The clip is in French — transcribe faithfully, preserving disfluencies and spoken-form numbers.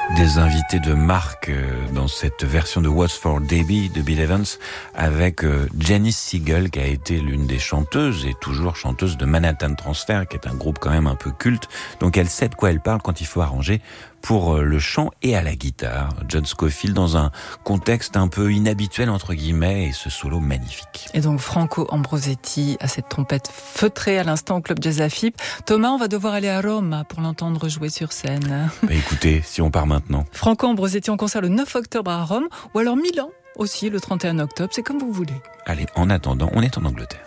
Des invités de marque dans cette version de What's for Debbie de Bill Evans avec Janice Siegel qui a été l'une des chanteuses et toujours chanteuse de Manhattan Transfer qui est un groupe quand même un peu culte. Donc elle sait de quoi elle parle quand il faut arranger pour le chant et à la guitare. John Scofield dans un contexte un peu inhabituel entre guillemets et ce solo magnifique. Et donc Franco Ambrosetti à cette trompette feutrée à l'instant au Club Jazz Afip. Thomas, on va devoir aller à Rome pour l'entendre jouer sur scène. Bah écoutez, si on part maintenant. Franco Ambrosetti en concert le neuf octobre à Rome ou alors Milan aussi le trente et un octobre, c'est comme vous voulez. Allez, en attendant, on est en Angleterre.